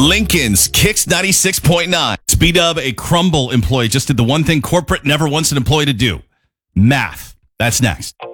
Lincoln's Kicks 96.9. Speed Up, a Crumble employee, just did the one thing corporate never wants an employee to do. Math. That's next.